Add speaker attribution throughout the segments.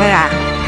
Speaker 1: 啊，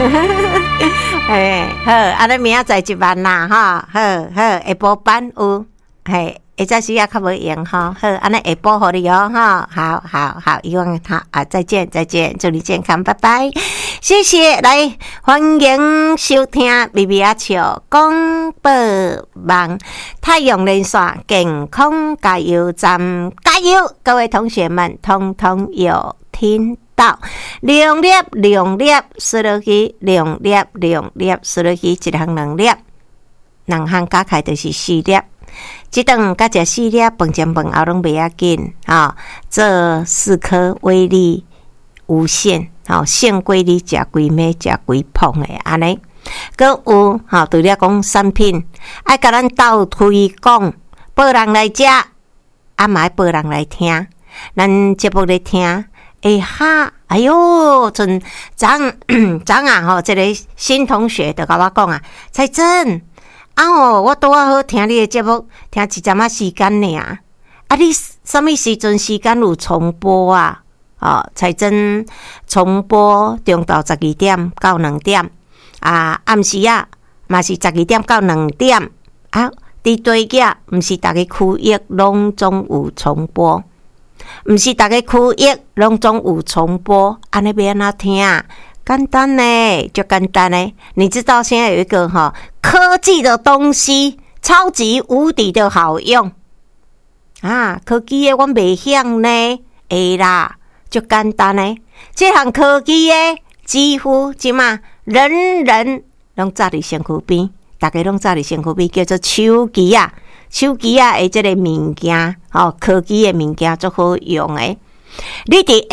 Speaker 1: 哎，好，安尼明仔载1万啦，哈，好，下晡班有，嘿，下早时啊较无用哈，好，安尼下晡互你哦，哈，好，希望他啊，再见，祝你健康，拜拜，谢谢，来欢迎收听咪咪啊笑广播网太阳连线健康加油站，加油，各位同学们，通通有听到2粒输落去，2粒输落去，一项2粒，2项加起来就是4粒。这顿甲食4粒饭前饭后拢袂要紧啊，做4颗威力无限，好限规你食几暝食几捧的安尼。搁有好，除了讲产品，爱甲咱斗推广，报人来食，啊嘛爱报人来听，咱节目来听。哈，哎哟，昨啊吼，这个新同学就甲我讲啊，彩珍啊吼，我拄好听你的节目，听一阵仔时间尔，啊你什么时阵时间有重播啊？哦，彩珍重播中昼12点到2点，啊暗时啊嘛是12点到2点，啊伫对个毋是逐个区域拢总有重播。毋是逐个区域拢总有重播，安尼要安怎听啊？简单呢，就简单呢。你知道现在有一个科技的东西，超级无敌的好用啊！科技的我袂晓呢，会啦，就简单呢。这项科技的几乎即嘛人人拢扎伫身躯边，大家拢扎伫身躯边，叫做手机啊。手机啊，的这个物件，科技的物件足好用诶。你伫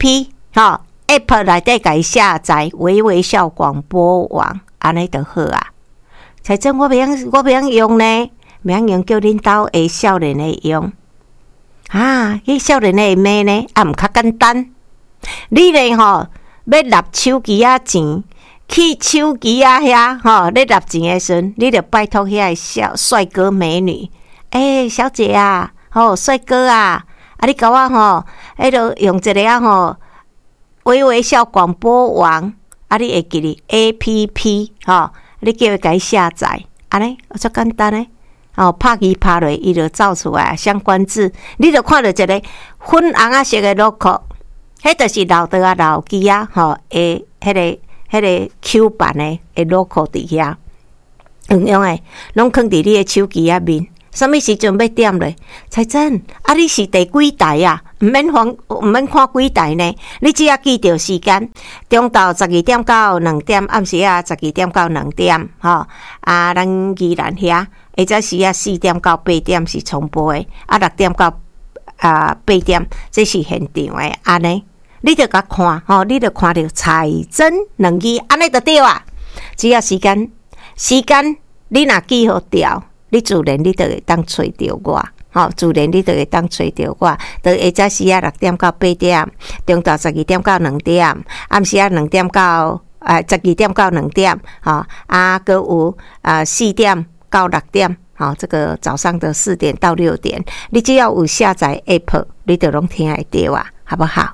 Speaker 1: App 内底甲伊下载微微笑广播网，安尼就好啊。才真我袂晓用呢，袂晓用叫恁兜的少年来用啊。迄少年的咩呢？啊，毋较简单。你咧要纳手机啊钱。去手机啊遐咧纳钱的时阵，你着拜托遐个帅哥美女，小姐啊，帅哥啊，啊你甲我迄个用一个啊微微笑广播网，啊你会记哩 APP 你叫伊甲伊下载，安尼足简单诶，拍机拍落伊就造出来相关字，你着看到一个粉红啊色的 logo， 迄就是老道啊老机啊迄个 Q 版的 logo 伫遐，用诶，拢放伫你的手机啊面。什么时阵要点咧？彩珍，啊，你是第几台啊？毋免看几台呢？你只要记着时间，中昼12点到2点，暗时啊12点到2点，啊，咱宜兰遐，下早时啊4点到8点是重播诶，啊6点到8点，这是现场诶，安尼。你着甲看，你着看着彩珍2字，安尼就对啊。只要时间，你若记好调，你自然你就会当找着我，自然你就会当找着我。到下早时啊6点到8点，中昼12点到2点，暗时啊2点到12点到2点，啊，搁有4点到6点，这个早上的4点到6点，你只要有下载 App， 你就拢听会到啊，好不好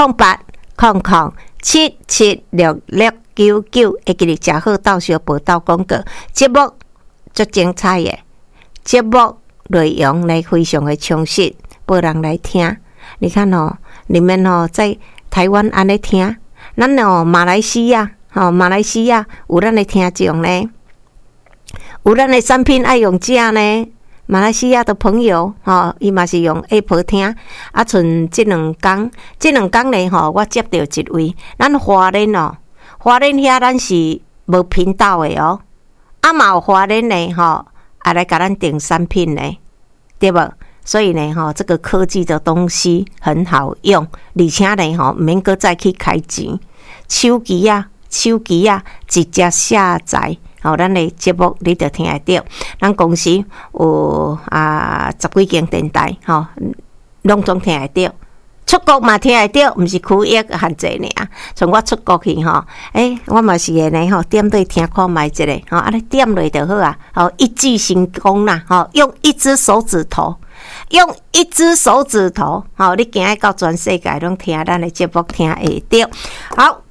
Speaker 1: ？0800776699，会记哩食好到小报道广告，节目足精彩的，节目内容呢非常的充实，报人来听。你看你们在台湾安尼听，咱马来西亚有咱的听众呢，有咱的产品爱用者呢。马来西亚的朋友，伊嘛是用 App 听，啊，剩这两天呢，我接到一位，咱华人遐咱是无频道的哦，啊嘛有华人呢，来甲咱订产品呢，对无？所以呢，这个科技的东西很好用，而且呢，毋免搁再去开钱，手机啊，直接下载。咱的节目你就听得到。咱公司有10几间电台，拢总听得到， 出国嘛听会到，毋是区域限制尔。从我出国去吼，我嘛是会呢吼，点对听看卖一个吼，安尼点落就好啊，吼一句成功啦，吼用一只手指头，吼你行到全世界拢听咱的节目听会到。好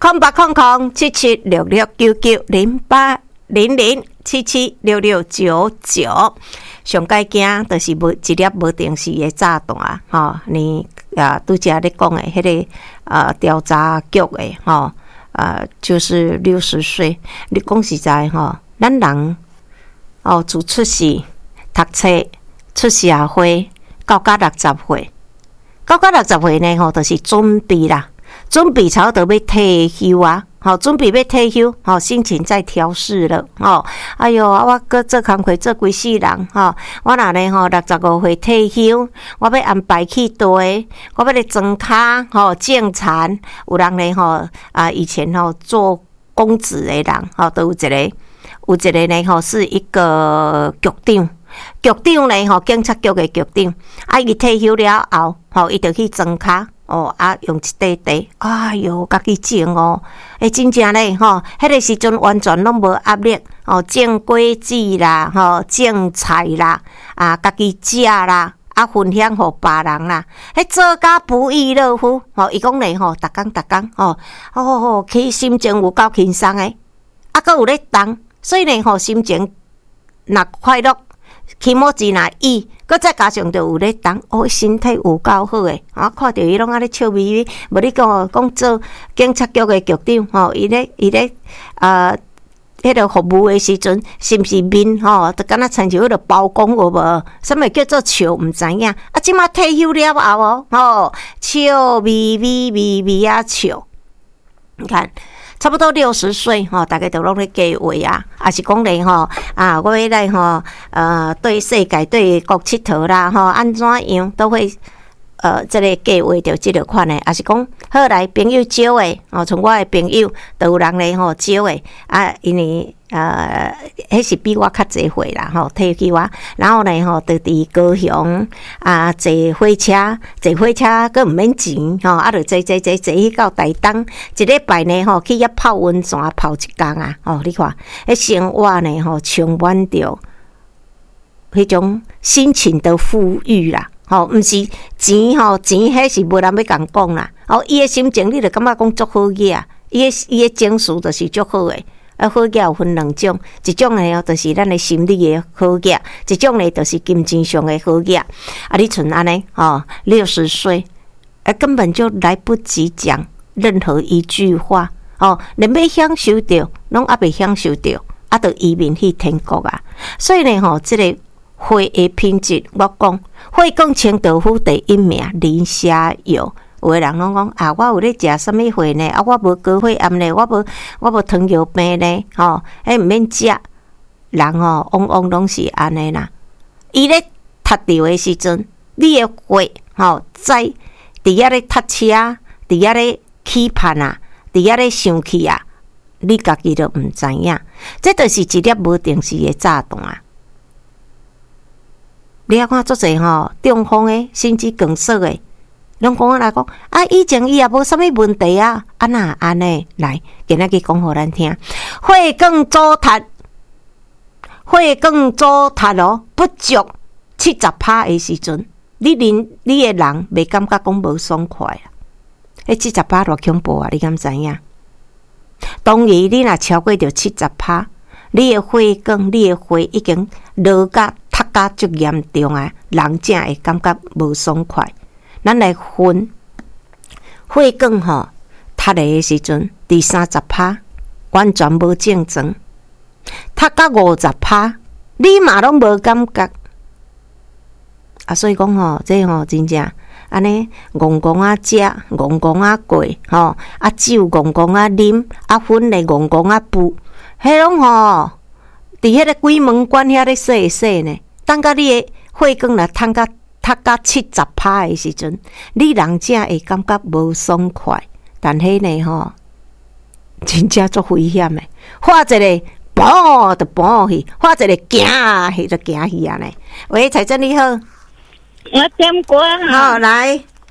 Speaker 1: ，08007766990800776699。上界惊就是无一粒无定时的炸弹吼，你拄则咧讲的迄个调查局的吼，就是60岁。你讲实在吼，咱人自出世、读册、出社会到60岁，呢吼，就是准备啦，准备差不多要退休啊。准备要退休，心情在调试了，哎哟，我搁做工课做规世人，我若呢65岁退休，我要安排去地，我要来装卡，种田，有人呢以前做公职的人，都有一个呢是一个局长。局长呢警察局的局长，伊退休了后，伊就去装卡。用一地，哎哟，家己种真正咧迄个时阵完全拢无压力种果子啦，种菜啦，家己食啦，分享互别人啦，迄做甲不亦乐乎伊讲咧逐工去心情有够轻松诶，阁有咧动，所以咧心情若快乐。起码真若伊，搁再加上着有咧动，身体有够好诶。看着伊拢安尼笑眯眯，无你讲做警察局诶局长伊咧迄个服务诶时阵，是毋是面就敢若亲像迄个包公有无？啥物叫做笑？毋知影。即马退休了后笑眯眯啊笑，你看。差不多60岁大家都拢咧计划啊，也是讲咧我要来对世界、对国佚佗啦安怎样都会这个计划着即个款诶，也是讲好来朋友少诶从我诶朋友都有人咧少诶因为迄是比我较济岁啦退休啊，然后呢就伫高雄坐火车，佫毋免钱就坐去到台东，一礼拜呢去遐泡温泉泡一工啊你看迄生活呢充满着迄种心情的富裕啦毋是钱迄是无人要共讲啦伊诶心情你就感觉讲足好个啊，伊诶情绪就是足好诶。好嘢有分两种，一种呢就是咱的心理的好嘢，一种呢就是金钱上的好嘢。你像安尼60岁，根本就来不及讲任何一句话连要享受到，拢还未享受到，就移民去天国啊！所以呢这个花的品质，我讲花讲清道夫第一名，林虾油。有的人拢讲我有咧食什么货呢？我无高血压呢？我无糖尿病呢？毋免食。人往往拢是安尼啦。伊咧读着的时阵，你的血在伫遐咧读车，伫遐咧期盼啊，伫遐咧生气啊，你家己都毋知影。这就是一粒无定时的炸弹啊！你看足济中风的，甚至更少的。拢讲来讲以前伊也无啥物问题啊，哪安尼来，今仔日讲互咱听，血管阻塞不足70%的时阵，你的人袂感觉讲无爽快啊？迄70%偌恐怖啊！你敢知影？当然，你若超过着70%，你的血管、你的血已经落甲塌甲足严重啊，人才会感觉无爽快。咱来分血管塌的时阵，第30%完全无症状，塌到50%，你嘛拢无感觉所以讲这真正安尼戆戆啊食，戆戆啊过酒戆戆啊啉，粉咧戆戆啊布，迄拢伫迄个鬼门关遐咧洗呢。等甲你的血管若塌到70%的时阵，你人才会感觉无爽快。但迄呢真正足危险的，画一个嘣就嘣去，画一个行去就行去啊呢。喂，彩珍你好，
Speaker 2: 我点歌
Speaker 1: 来。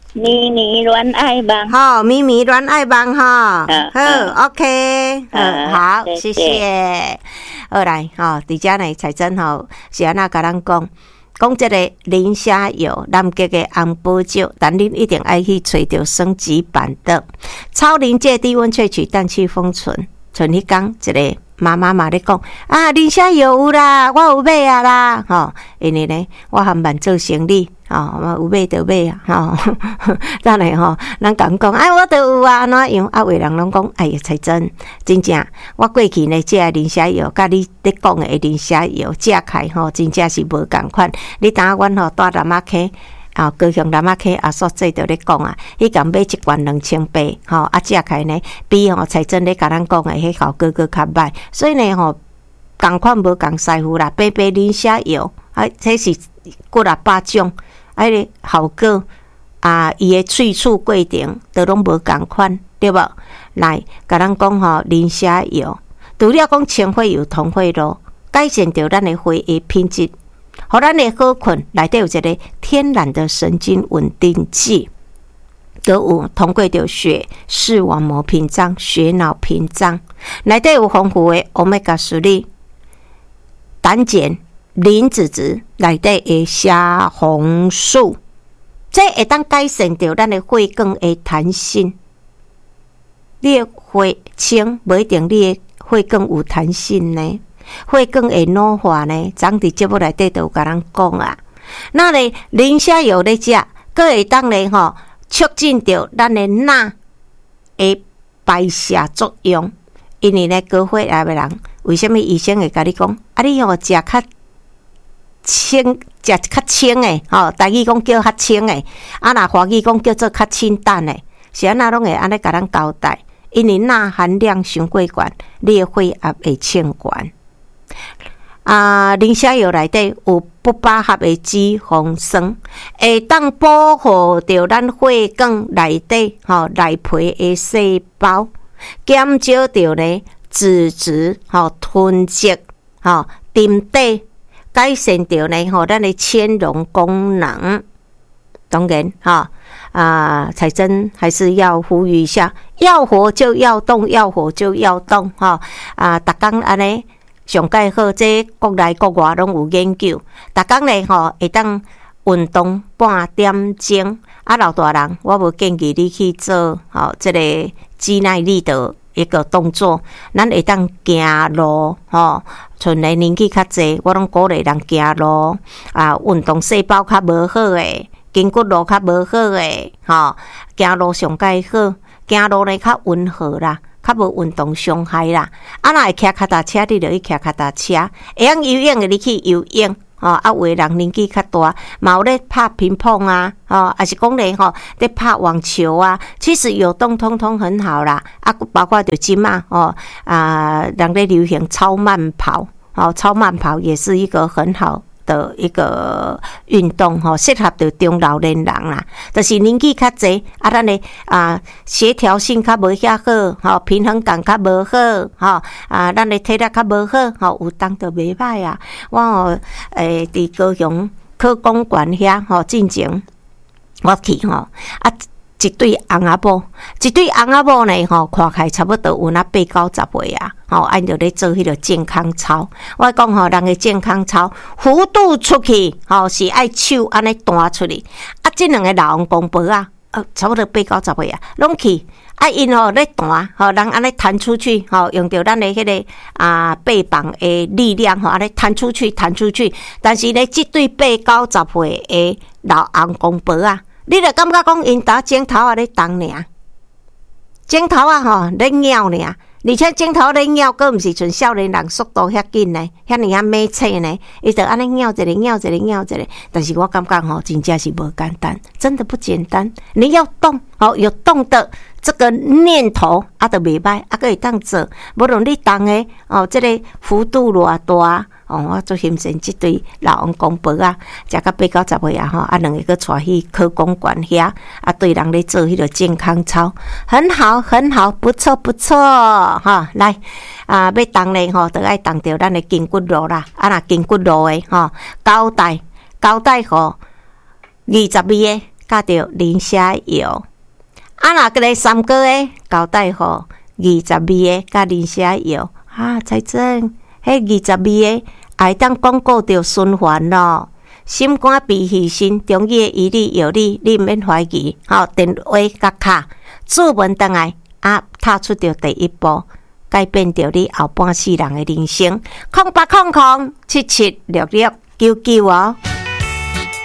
Speaker 2: 迷你恋爱棒，
Speaker 1: 好，咪咪恋爱棒哈，好 ，OK，好，谢谢。好来，伫遮呢，彩珍是安那甲咱讲这个磷虾油，南极的红宝酒，但恁一定爱去找到升级版的超临界低温萃取氮气封存。像迄天一个妈妈嘛咧讲啊，磷虾油有啦，我有买啊啦，因为呢，我含办做生意。我有买就买啊！等下咱讲我都有啊，安怎样？有的人拢讲，哎呀，彩珍，真正，我过去呢，这磷虾油，甲你讲的磷虾油，食起真正是无共款。你等下阮住南仔溪，高雄南仔溪阿所在就咧讲啊，伊共买一罐2800，食起呢，比彩珍咧甲咱讲的迄效果较歹。所以呢，共款无共师傅啦，白磷虾油，这是几啊百种。个效果伊个萃取过程都拢无共款，对无？来，甲咱讲磷虾油，除了讲清血油、通血路，改善着咱的血液品质，互咱的好困。内底有一个天然的神经稳定剂，都有通过着血视网膜屏障、血脑屏障，内底有丰富的 Omega-3、胆碱。磷脂质内底的虾红素，这会当改善着咱的血管的弹性。你的血清不一定你的血管有弹性呢，血管会老化呢。昨伫节目内底都有甲咱讲啊。那咧磷虾油咧食，佫会当咧促进着咱的钠的排泄作用。因为咧高血压的人，为什么医生会甲你讲？你食较清，食较清诶，台语讲叫较清诶，若华语讲叫做较清淡诶，是安那拢会安尼甲咱交代。因为钠含量伤过悬，你诶血压会清悬。磷虾油内底有不饱和诶脂肪酸，会当保护着咱血管内底内皮诶细胞，减少着呢脂质囤积沉底。改善掉呢，咱的纤溶功能。当然，彩珍还是要呼吁一下，要活就要动，要活就要动，逐工安尼上介好，这国内国外拢有研究，逐工呢会当运动半点钟。老大人，我无建议你去做这个肌耐力的一个动作，咱会当行路像咧年纪较济，我拢鼓励人行路运动细胞较无好诶，筋骨路较无好诶，行路上介好，行路呢较温和啦，较无运动伤害啦。若会骑脚踏车，你就去骑脚踏车；会晓游泳的，你去游泳。有的人年纪较大，嘛有咧拍乒乓啊，还是讲咧咧拍网球啊，其实有动通通很好啦。包括就即嘛人咧流行超慢跑，超慢跑也是一个很好的一个运动适合着中老年人啦，就是年纪较济咱的协调性较无遐好，平衡感较无好咱的体力较无好有当就袂歹啊。我伫高雄科公馆遐进前我去一对翁仔某，呢看起来差不多有那8、9、10岁啊，按照咧做迄个健康操。我讲人的健康操幅度出去是爱手安尼弹出去。这两个老翁公婆啊，差不多8、9、10岁啊，拢去因咧弹人安尼弹出去用着咱的迄个背膀的力量安尼弹出去。但是呢，这对8、9、10岁的老翁公婆啊，你就感觉讲因打镜头咧动尔，镜头咧拗尔，而且镜头咧拗，佫毋是像少年人速度遐紧呢，遐尔马车呢，伊就安尼拗一个。但是我感觉真正是无简单，真的不简单。你要动有动的这个念头就袂歹，佫会当做，无论你动的这个幅度偌大。我做欣赏这对老翁公婆啊，食到8、9、10岁啊，两个佫带去科公馆遐对人咧做迄个健康操，很好，不错来要动咧就爱动着咱的筋骨路啦，若筋骨路的交代互20米的甲着磷虾油。啊，若个3个月交代互20味的甲磷虾油。财政，迄20味的会当广告着循环咯。心肝脾肺肾中医的医理药理，你免怀疑。电话甲卡，注文倒来，踏出着第一步，改变着你后半世人的人生。0800776699哦。